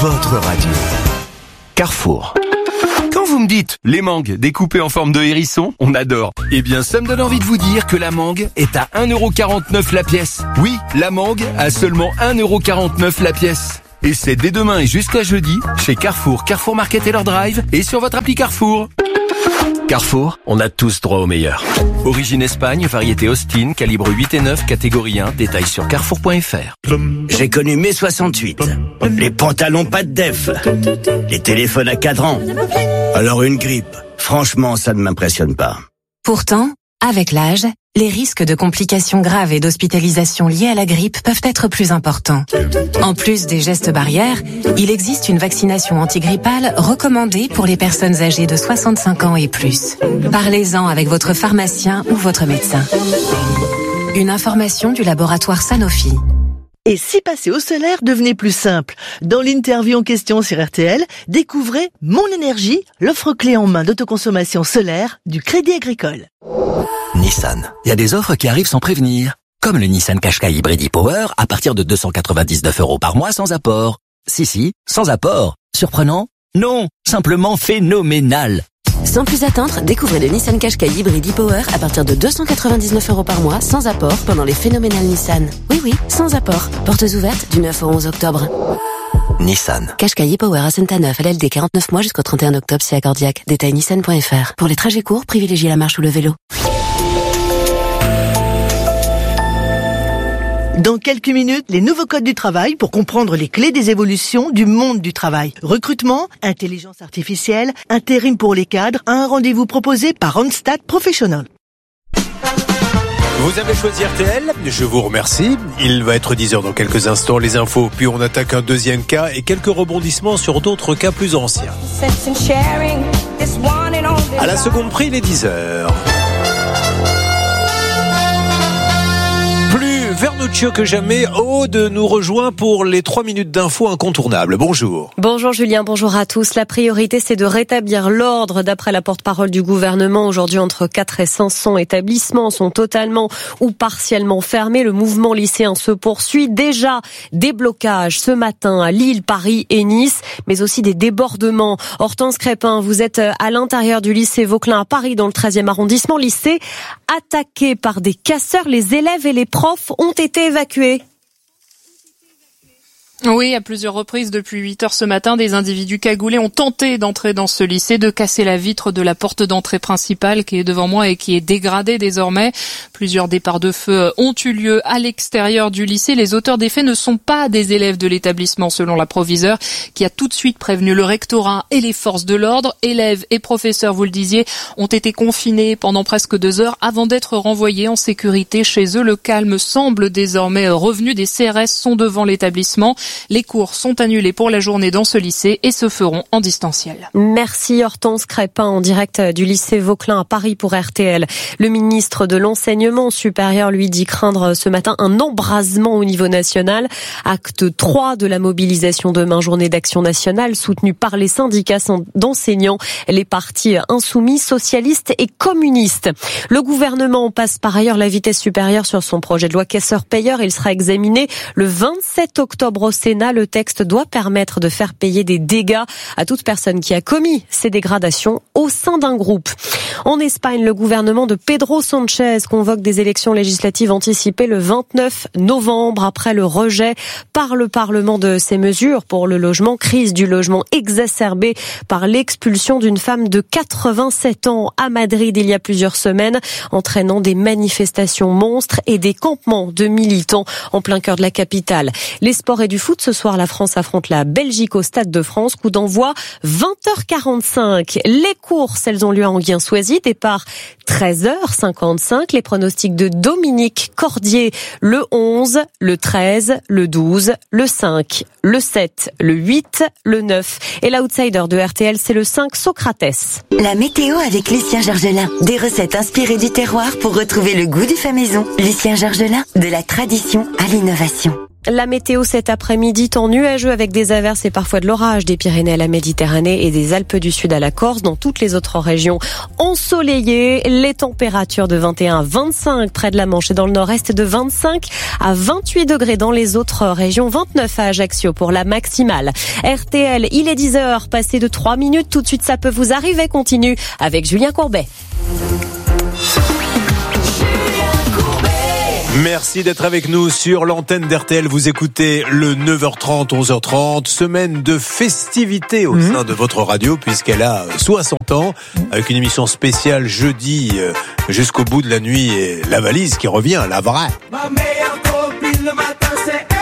votre radio. Carrefour. Quand vous me dites les mangues découpées en forme de hérisson, on adore. Eh bien, ça me donne envie de vous dire que la mangue est à 1,49€ la pièce. Oui, la mangue à seulement 1,49€ la pièce. Et c'est dès demain et jusqu'à jeudi, chez Carrefour, Carrefour Market et leur drive, et sur votre appli Carrefour. Carrefour, on a tous droit au meilleur. Origine Espagne, variété Austin, calibre 8 et 9, catégorie 1, détails sur carrefour.fr. J'ai connu mai 68. Les pantalons pas de def. Les téléphones à cadran. Alors une grippe. Franchement, ça ne m'impressionne pas. Pourtant, avec l'âge, les risques de complications graves et d'hospitalisation liées à la grippe peuvent être plus importants. En plus des gestes barrières, il existe une vaccination antigrippale recommandée pour les personnes âgées de 65 ans et plus. Parlez-en avec votre pharmacien ou votre médecin. Une information du laboratoire Sanofi. Et si passer au solaire devenait plus simple? Dans l'interview en question sur RTL, découvrez Mon Énergie, l'offre clé en main d'autoconsommation solaire du Crédit Agricole. Nissan. Il y a des offres qui arrivent sans prévenir. Comme le Nissan Qashqai Hybrid e-Power à partir de 299€ par mois sans apport. Si, sans apport. Surprenant? Non, simplement phénoménal. Sans plus attendre, découvrez le Nissan Qashqai Hybrid e-Power à partir de 299€ par mois sans apport pendant les phénoménales Nissan. Oui, sans apport. Portes ouvertes du 9 au 11 octobre. Nissan. Qashqai e-Power à Saint-Neuf, LLD 49 mois jusqu'au 31 octobre si accordiaque. Détail nissan.fr. Pour les trajets courts, privilégiez la marche ou le vélo. Dans quelques minutes, les nouveaux codes du travail pour comprendre les clés des évolutions du monde du travail. Recrutement, intelligence artificielle, intérim pour les cadres, un rendez-vous proposé par Randstad Professional. Vous avez choisi RTL, je vous remercie. Il va être 10h dans quelques instants, les infos, puis on attaque un deuxième cas et quelques rebondissements sur d'autres cas plus anciens. À la seconde prix, il est 10h. Vernuccio que jamais, Aude nous rejoint pour les 3 minutes d'infos incontournables. Bonjour. Bonjour Julien, bonjour à tous. La priorité, c'est de rétablir l'ordre. D'après la porte-parole du gouvernement, aujourd'hui, entre 4 et 500 établissements sont totalement ou partiellement fermés. Le mouvement lycéen se poursuit. Déjà, des blocages ce matin à Lille, Paris et Nice, mais aussi des débordements. Hortense Crépin, vous êtes à l'intérieur du lycée Vauquelin à Paris, dans le 13e arrondissement. Lycée attaqué par des casseurs. Les élèves et les profs ont été évacués. Oui, à plusieurs reprises depuis 8h ce matin, des individus cagoulés ont tenté d'entrer dans ce lycée, de casser la vitre de la porte d'entrée principale qui est devant moi et qui est dégradée désormais. Plusieurs départs de feu ont eu lieu à l'extérieur du lycée. Les auteurs des faits ne sont pas des élèves de l'établissement selon la proviseure qui a tout de suite prévenu le rectorat et les forces de l'ordre. Élèves et professeurs, vous le disiez, ont été confinés pendant presque 2 heures avant d'être renvoyés en sécurité chez eux. Le calme semble désormais revenu. Des CRS sont devant l'établissement. Les cours sont annulés pour la journée dans ce lycée et se feront en distanciel. Merci Hortense Crépin en direct du lycée Vauquelin à Paris pour RTL. Le ministre de l'Enseignement supérieur lui dit craindre ce matin un embrasement au niveau national. Acte 3 de la mobilisation demain, journée d'action nationale soutenue par les syndicats d'enseignants, les partis insoumis, socialistes et communistes. Le gouvernement passe par ailleurs la vitesse supérieure sur son projet de loi casseur-payeur. Il sera examiné le 27 octobre au Sénat. Le texte doit permettre de faire payer des dégâts à toute personne qui a commis ces dégradations au sein d'un groupe. En Espagne, le gouvernement de Pedro Sánchez convoque des élections législatives anticipées le 29 novembre après le rejet par le Parlement de ces mesures pour le logement. Crise du logement exacerbée par l'expulsion d'une femme de 87 ans à Madrid il y a plusieurs semaines, entraînant des manifestations monstres et des campements de militants en plein cœur de la capitale. Les sports et du foot, ce soir, la France affronte la Belgique au Stade de France. Coup d'envoi 20h45. Les courses, elles ont lieu à Enghien-Soisy. Départ 13h55. Les pronostics de Dominique Cordier. Le 11, le 13, le 12, le 5, le 7, le 8, le 9. Et l'outsider de RTL, c'est le 5, Socrates. La météo avec Lucien Georgelin. Des recettes inspirées du terroir pour retrouver le goût du fait maison. Lucien Georgelin, de la tradition à l'innovation. La météo cet après-midi, temps nuageux avec des averses et parfois de l'orage des Pyrénées à la Méditerranée et des Alpes du Sud à la Corse. Dans toutes les autres régions ensoleillées, les températures de 21 à 25 près de la Manche et dans le nord-est, de 25 à 28 degrés dans les autres régions, 29 à Ajaccio pour la maximale. RTL, il est 10h, passé de 3 minutes, tout de suite ça peut vous arriver, continue avec Julien Courbet. Merci d'être avec nous sur l'antenne d'RTL. Vous écoutez le 9h30, 11h30, semaine de festivités au sein de votre radio puisqu'elle a 60 ans avec une émission spéciale jeudi jusqu'au bout de la nuit et la valise qui revient, la vraie. Ma meilleure copine le matin c'est RTL.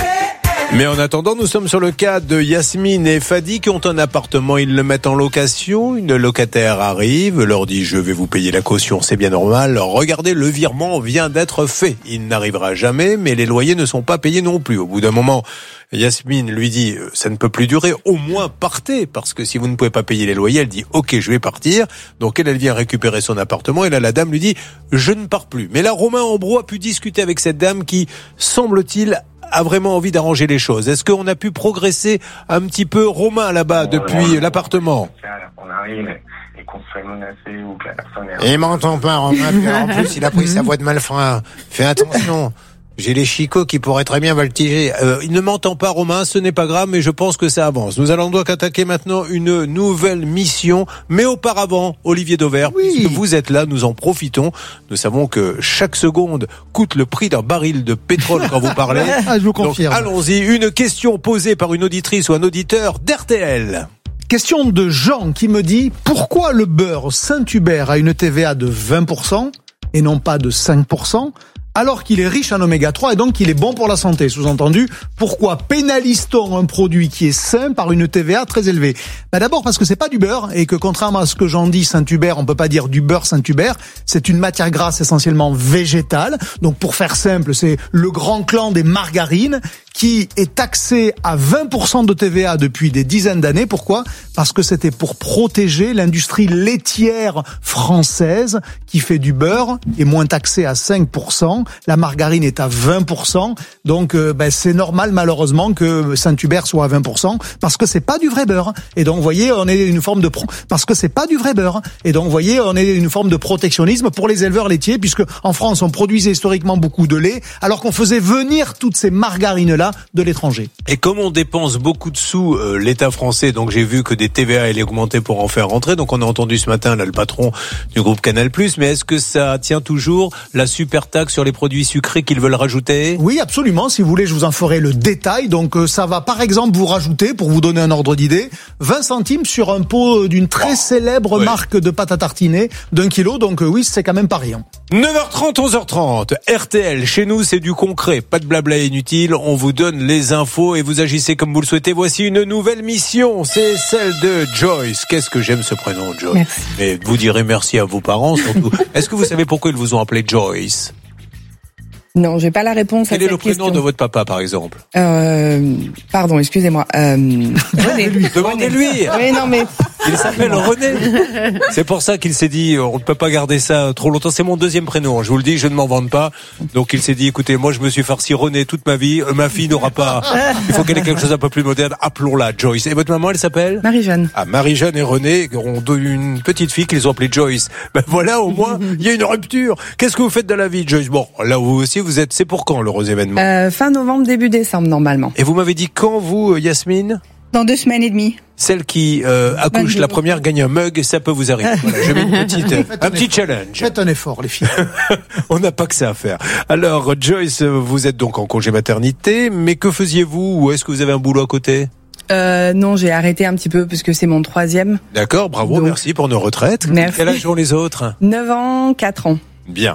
Mais en attendant, nous sommes sur le cas de Yasmine et Fadi qui ont un appartement, ils le mettent en location, une locataire arrive, leur dit je vais vous payer la caution, c'est bien normal, regardez le virement vient d'être fait, il n'arrivera jamais mais les loyers ne sont pas payés non plus. Au bout d'un moment, Yasmine lui dit ça ne peut plus durer, au moins partez parce que si vous ne pouvez pas payer les loyers, elle dit ok je vais partir, donc elle vient récupérer son appartement et là la dame lui dit je ne pars plus. Mais là Romain Ambro a pu discuter avec cette dame qui semble-t-il a vraiment envie d'arranger les choses. Est-ce qu'on a pu progresser un petit peu, Romain, là-bas, depuis l'appartement? On arrive et qu'on se fait menacer ou que la personne est... Il m'entend pas, Romain, puis en plus, il a pris sa voix de malfrat. Fais attention. J'ai les chicots qui pourraient très bien voltiger. Il ne m'entend pas, Romain, ce n'est pas grave, mais je pense que ça avance. Nous allons donc attaquer maintenant une nouvelle mission. Mais auparavant, Olivier Dauvert, puisque vous êtes là, nous en profitons. Nous savons que chaque seconde coûte le prix d'un baril de pétrole quand vous parlez. Je vous confirme. Donc, allons-y. Une question posée par une auditrice ou un auditeur d'RTL. Question de Jean qui me dit pourquoi le beurre Saint-Hubert a une TVA de 20% et non pas de 5%, alors qu'il est riche en oméga 3 et donc qu'il est bon pour la santé. Sous-entendu, pourquoi pénalise-t-on un produit qui est sain par une TVA très élevée? D'abord parce que c'est pas du beurre et que contrairement à ce que j'en dis, Saint-Hubert, on peut pas dire du beurre Saint-Hubert, c'est une matière grasse essentiellement végétale. Donc pour faire simple, c'est le grand clan des margarines qui est taxé à 20% de TVA depuis des dizaines d'années. Pourquoi? Parce que c'était pour protéger l'industrie laitière française qui fait du beurre, qui est moins taxée à 5%. La margarine est à 20%. Donc c'est normal malheureusement que Saint-Hubert soit à 20% parce que c'est pas du vrai beurre. Et donc vous voyez, on est une forme de parce que c'est pas du vrai beurre. Et donc vous voyez, on est une forme de protectionnisme pour les éleveurs laitiers puisque en France on produisait historiquement beaucoup de lait alors qu'on faisait venir toutes ces margarines là de l'étranger. Et comme on dépense beaucoup de sous, l'État français, donc j'ai vu que des TVA allaient augmenter pour en faire rentrer, donc on a entendu ce matin là le patron du groupe Canal+, mais est-ce que ça tient toujours la super taxe sur les produits sucrés qu'ils veulent rajouter? Oui, absolument, si vous voulez je vous en ferai le détail. Donc ça va par exemple vous rajouter, pour vous donner un ordre d'idée, 20 centimes sur un pot d'une très célèbre marque de pâte à tartiner d'1 kilo, donc oui, c'est quand même pas rien. 9h30, 11h30, RTL, chez nous c'est du concret, pas de blabla inutile, on vous donne les infos et vous agissez comme vous le souhaitez. Voici une nouvelle mission, c'est celle de Joyce. Qu'est-ce que j'aime ce prénom, Joyce. Merci. Mais vous direz merci à vos parents surtout. Est-ce que vous savez pourquoi ils vous ont appelé Joyce? Non, j'ai pas la réponse à cette question. Quel est le prénom de votre papa, par exemple? Pardon, excusez-moi. René. Demandez-lui. Oui, non, mais... Il s'appelle René. C'est pour ça qu'il s'est dit, on ne peut pas garder ça trop longtemps. C'est mon deuxième prénom. Je vous le dis, je ne m'en vante pas. Donc il s'est dit, écoutez, moi je me suis farci René toute ma vie. Ma fille n'aura pas. Il faut qu'elle ait quelque chose un peu plus moderne. Appelons-la Joyce. Et votre maman, elle s'appelle? Marie-Jeanne. Ah, Marie-Jeanne et René ont une petite fille qu'ils ont appelée Joyce. Ben voilà, au moins, il y a une rupture. Qu'est-ce que vous faites dans la vie, Joyce? Bon, là vous aussi, vous êtes, c'est pour quand l'heureux événement? Fin novembre, début décembre, normalement. Et vous m'avez dit quand, vous, Yasmine? Dans 2 semaines et demie. Celle qui accouche la première gagne un mug et ça peut vous arriver. Voilà, je mets un petit challenge. Faites un effort, les filles. On n'a pas que ça à faire. Alors, Joyce, vous êtes donc en congé maternité, mais que faisiez-vous? Ou est-ce que vous avez un boulot à côté? Non, j'ai arrêté un petit peu parce que c'est mon 3e. D'accord, bravo, donc, merci pour nos retraites. Merci. Quel âge ont les autres? 9 ans, 4 ans. Bien.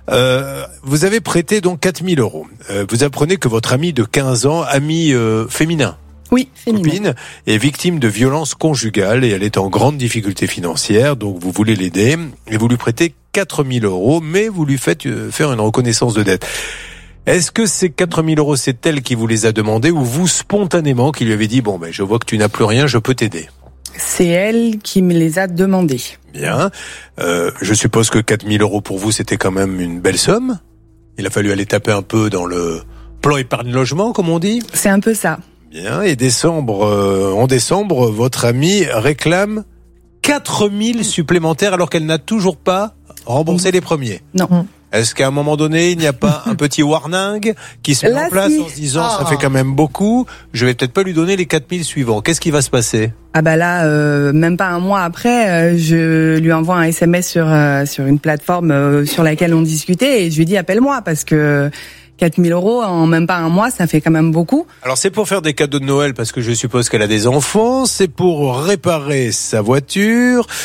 Vous avez prêté donc 4 000 €. Vous apprenez que votre ami de 15 ans, ami féminin, oui, féminin, copine, est victime de violences conjugales et elle est en grande difficulté financière, donc vous voulez l'aider et vous lui prêtez 4 000 €, mais vous lui faites faire une reconnaissance de dette. Est-ce que ces 4 000 €, c'est elle qui vous les a demandés ou vous spontanément qui lui avez dit bon ben je vois que tu n'as plus rien, je peux t'aider? C'est elle qui me les a demandés. Bien. Je suppose que 4 000 € pour vous, c'était quand même une belle somme. Il a fallu aller taper un peu dans Plan épargne logement, comme on dit. C'est un peu ça. Bien, et en décembre, votre amie réclame 4 000 supplémentaires alors qu'elle n'a toujours pas remboursé les premiers. Non. Est-ce qu'à un moment donné, il n'y a pas un petit warning qui se met en place en se disant ça fait quand même beaucoup, je vais peut-être pas lui donner les 4 000 suivants. Qu'est-ce qui va se passer? Ah bah là, même pas un mois après, je lui envoie un SMS sur une plateforme sur laquelle on discutait et je lui dis appelle-moi parce que 4 000 € en même pas un mois, ça fait quand même beaucoup. Alors c'est pour faire des cadeaux de Noël parce que je suppose qu'elle a des enfants, c'est pour réparer sa voiture,